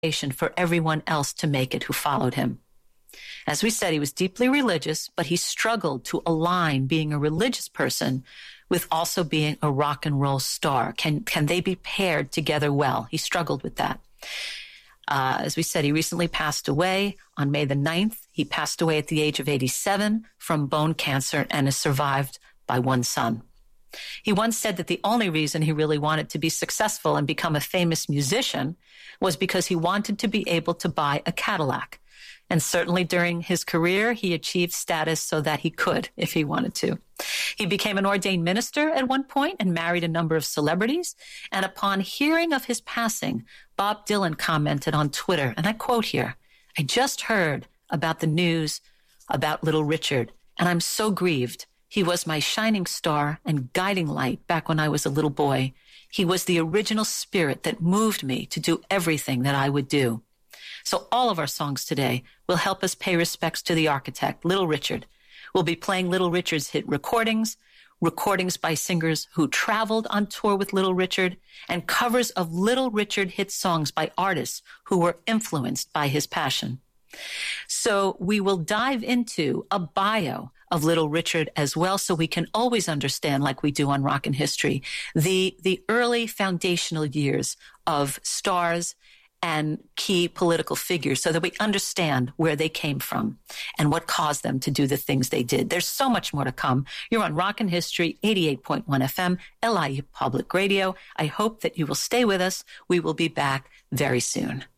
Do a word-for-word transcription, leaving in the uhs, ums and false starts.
for everyone else to make it who followed him. As we said, he was deeply religious, but he struggled to align being a religious person with also being a rock and roll star. Can, can they be paired together well? He struggled with that. Uh, as we said, he recently passed away on May the ninth. He passed away at the age of eighty-seven from bone cancer and is survived by one son. He once said that the only reason he really wanted to be successful and become a famous musician was because he wanted to be able to buy a Cadillac. And certainly during his career, he achieved status so that he could, if he wanted to. He became an ordained minister at one point and married a number of celebrities. And upon hearing of his passing, Bob Dylan commented on Twitter, and I quote here, "I just heard about the news about Little Richard, and I'm so grieved. He was my shining star and guiding light back when I was a little boy. He was the original spirit that moved me to do everything that I would do." So all of our songs today will help us pay respects to the architect, Little Richard. We'll be playing Little Richard's hit recordings, recordings by singers who traveled on tour with Little Richard, and covers of Little Richard hit songs by artists who were influenced by his passion. So we will dive into a bio of Little Richard as well, so we can always understand, like we do on Rockin' History, the, the early foundational years of stars and key political figures, so that we understand where they came from and what caused them to do the things they did. There's so much more to come. You're on Rockin' History, eighty-eight point one F M, L I U Public Radio. I hope that you will stay with us. We will be back very soon.